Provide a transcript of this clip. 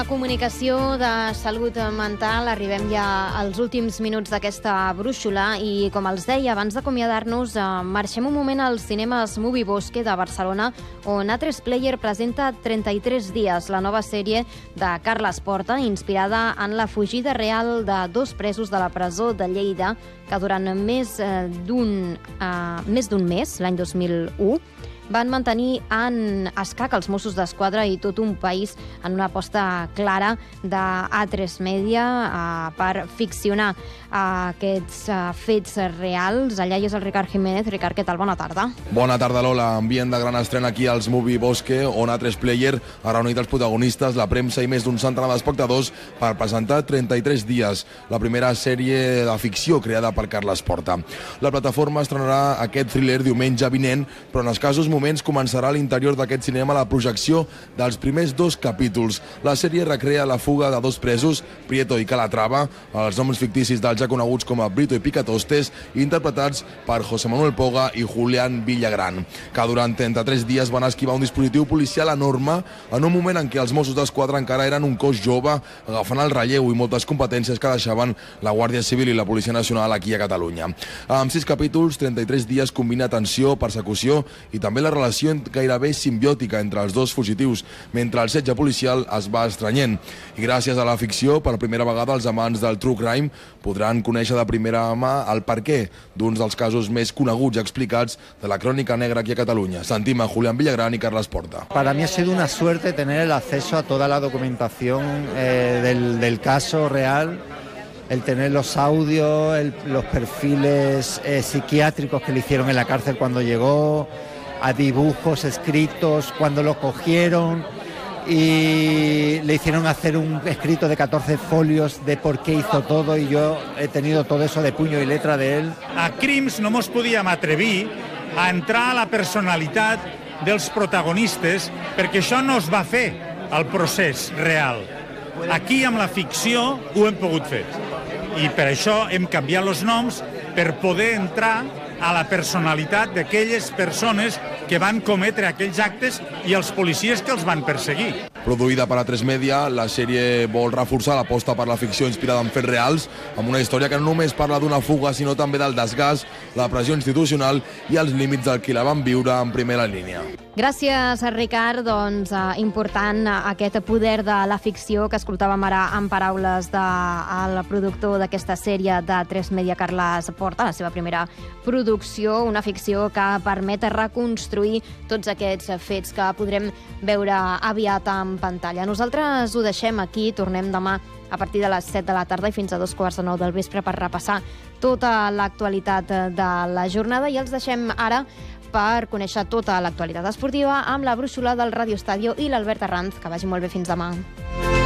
La comunicació de salut mental, arribem ja als últims minuts d'aquesta brúixola i, com els deia, abans d'acomiadar-nos, marxem un moment als cinemes Movie Bosque de Barcelona, on A3 Player presenta 33 dies, la nova sèrie de Carles Porta, inspirada en la fugida real de 2 presos de la presó de Lleida, que durant més d'un mes, l'any 2001, van mantenir en escac els Mossos d'Esquadra i tot un país en una aposta clara de A3 Media per ficcionar aquests fets reals. Allà hi és el Ricard Jiménez. Ricard, què tal? Bona tarda. Bona tarda, Lola. Ambient de gran estrena aquí als Movie Bosque, on A3 Player ha reunit els protagonistes, la premsa i més d'un centenar d'espectadors per presentar 33 dies, la primera sèrie de ficció creada per Carles Porta. La plataforma estrenarà aquest thriller diumenge vinent, però en escassos moments començarà a l'interior d'aquest cinema la projecció dels primers 2 capítols. La sèrie recrea la fuga de 2 presos, Prieto i Calatrava, els noms ficticis dels ja coneguts com a Brito i Picatostes, interpretats per José Manuel Poga i Julián Villagrán, que durant 33 dies van esquivar un dispositiu policial enorme en un moment en què els Mossos d'Esquadra encara eren un cos jove, agafant el relleu i moltes competències que deixaven la Guàrdia Civil i la Policia Nacional aquí a Catalunya. Amb 6 capítols, 33 dies combina tensió, persecució i també la relació gairebé simbiòtica entre els 2 fugitius, mentre el setge policial es va estrenyent. I gràcies a la ficció, per primera vegada els amants del true crime podran conèixer de primera mà el perquè d'uns dels casos més coneguts i explicats de la crònica negra aquí a Catalunya. Sentim a Julián Villagrán y Carles Porta. Para mí ha sido una suerte tener el acceso a toda la documentación del caso real, el tener los audios, los perfiles psiquiátricos que le hicieron en la cárcel cuando llegó, a dibujos escritos cuando lo cogieron y le hicieron hacer un escrito de 14 folios de por qué hizo todo, y yo he tenido todo eso de puño y letra de él. A Crims no mos podíem atrevir a entrar a la personalitat dels protagonistes perquè això no es va fer al procés real. Aquí, amb la ficció, ho hem pogut fer. I per això hem canviat els noms per poder entrar a la personalitat d'aquelles persones que van cometre aquells actes i els policies que els van perseguir. Produïda per A3 Media, la sèrie vol reforçar l'aposta per la ficció inspirada en fets reals, amb una història que no només parla d'una fuga, sinó també del desgast, la pressió institucional i els límits del qui la van viure en primera línia. Gràcies, Ricard. Doncs important aquest poder de la ficció que escoltàvem ara en paraules del productor d'aquesta sèrie de A3 Media, Carles Porta, la seva primera producció, una ficció que permet reconstruir tots aquests fets que podrem veure aviat en pantalla. Nosaltres ho deixem aquí, tornem demà a partir de les 7 de la tarda i fins a 2:15 del vespre per repassar tota l'actualitat de la jornada, i els deixem ara per conèixer tota l'actualitat esportiva amb la brúixola del Radio Estadio i l'Albert Arranz. Que vagi molt bé, fins demà.